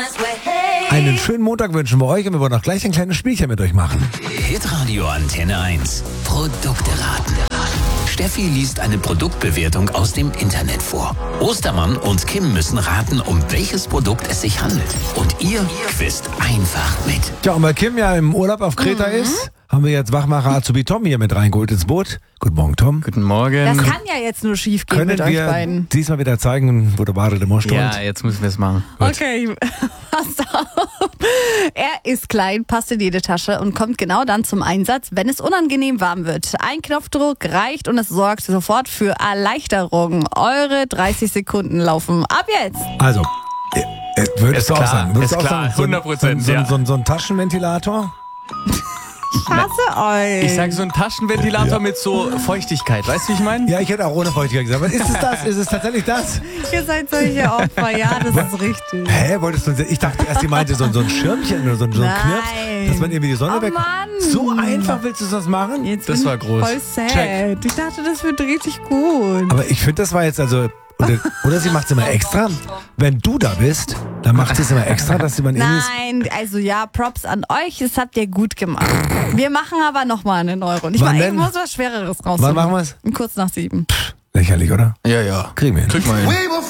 Einen schönen Montag wünschen wir euch und wir wollen auch gleich ein kleines Spielchen mit euch machen. Hitradio Antenne 1. Produkte raten. Steffi liest eine Produktbewertung aus dem Internet vor. Ostermann und Kim müssen raten, um welches Produkt es sich handelt. Und ihr quizt einfach mit. Tja, und weil Kim ja im Urlaub auf Kreta ist, haben wir jetzt Wachmacher Azubi Tom hier mit reingeholt ins Boot. Guten Morgen, Tom. Guten Morgen. Das kann ja jetzt nur schief gehen Können mit euch wir beiden. diesmal wieder zeigen, wo der Ware der Most Ja, jetzt müssen wir es machen. Okay, passt auf. Er ist klein, passt in jede Tasche und kommt genau dann zum Einsatz, wenn es unangenehm warm wird. Ein Knopfdruck reicht und es sorgt sofort für Erleichterung. Eure 30 Sekunden laufen ab jetzt. Also, würdest Ist du auch klar, sagen? Würdest ist du auch klar, sagen, 100%, ja. so ein Taschenventilator? Ich hasse euch. Ich sag so ein Taschenventilator mit so Feuchtigkeit. Weißt du, wie ich meine? Ja, ich hätte auch ohne Feuchtigkeit gesagt. Aber ist es das? Ist es tatsächlich das? Ihr seid solche Opfer, ja, das ist richtig. Hä, wolltest du? Ich dachte erst, die meinte so ein Schirmchen oder so ein Nein. Knirps, dass man irgendwie die Sonne Oh weg. Mann. So einfach willst du das machen? Jetzt Das bin war ich groß. voll sad. Check. Ich dachte, das wird richtig gut. Aber ich finde, das war jetzt also. Oder sie macht es immer extra. Wenn du da bist, dann macht sie es immer extra, dass sie man irgendwie. Nein, also ja, Props an euch, das habt ihr gut gemacht. Wir machen aber nochmal eine neue Runde. Wann Ich denn? muss was Schwereres raussuchen. Wann machen wir's? Kurz nach 7. Lächerlich, oder? Ja. Kriegen wir hin. Krieg mal hin.